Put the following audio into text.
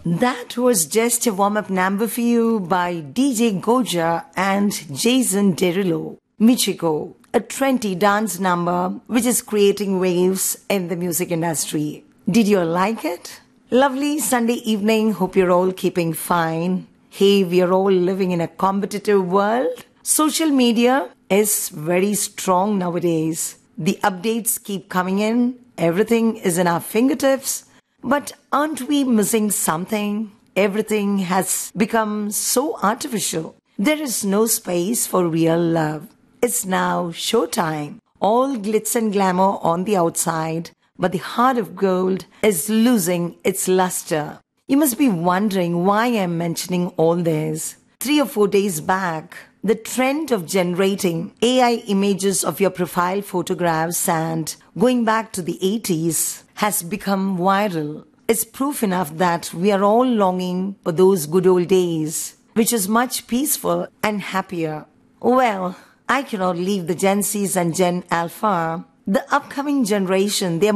That was just a warm-up number for you by DJ Goja and Jason Derulo. Michiko, a trendy dance number which is creating waves in the music industry. Did you like it? Lovely Sunday evening. Hope you're all keeping fine. Hey, we are all living in a competitive world. Social media is very strong nowadays. The updates keep coming in. Everything is in our fingertips. But aren't we missing something? Everything has become so artificial. There is no space for real love. It's now showtime. All glitz and glamour on the outside, but the heart of gold is losing its luster. You must be wondering why I'm mentioning all this. 3 or 4 days back, the trend of generating AI images of your profile photographs and going back to the 80s has become viral. It's proof enough that we are all longing for those good old days, which is much peaceful and happier. Well, I cannot leave the Gen Zs and Gen Alpha. The upcoming generation, they are